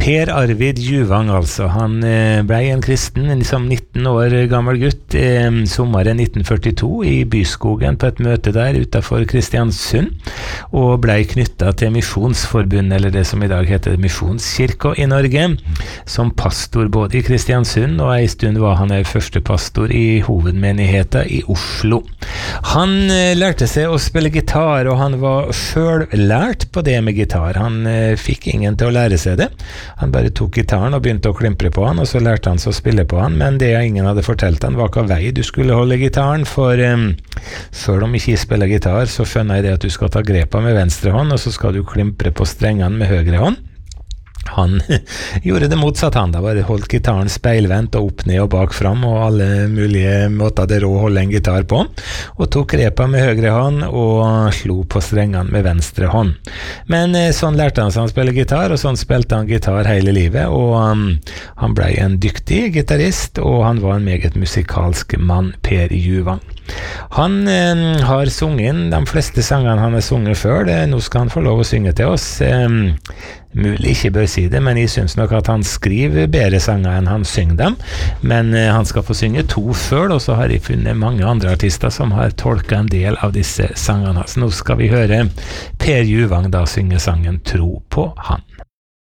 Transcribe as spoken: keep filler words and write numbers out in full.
Per Arvid Juvang altså, han eh, ble en kristen som nitten år gammel gutt eh, sommeren nitten førtito i Byskogen på et møte der utenfor Kristiansund, og ble knyttet til Misjonsforbundet, eller det som i dag heter Misjonskirka i Norge, som pastor både i Kristiansund, og en stund var han er første pastor i hovedmenigheten i Oslo. Han eh, lærte seg å spille gitar, og han var selv lært på det med gitar. Han eh, fikk ingen til å lære seg det. Han bare tok gitaren og begynte å klimpre på han, og så lærte han seg å spille på han, men det ingen hadde fortalt han var hva vei du skulle holde gitaren, for um, selv om ikke jeg spiller gitar, så skjønner jeg det at du skal ta grepa med venstre hånd, og så skal du klimpre på strengene med høyre hånd. Han gjorde det motsatt, han da bare holdt gitaren speilvendt og opp, ned og bak fram, og alle mulige måter det rå å holde en gitar på, og tok grepa med høyre hånd og slo på strengene med venstre hånd. Men sånn lærte han seg å spille gitar, og sånn spilte han gitar hele livet, og um, han ble en dyktig gitarist, og han var en meget musikalsk mann, Per Juvang. Han eh, har sunget de fleste sangene han har sunget før. Det, nå skal han få lov å synge til oss. Eh, mulig ikke bør si det, men jeg synes nok at han skriver bedre sanger enn han synger dem. Men eh, han skal få synge to før, og så har jeg funnet mange andre artister som har tolket en del av disse sangene. Så nå skal vi høre Per Juvang da synge sangen Tro på han.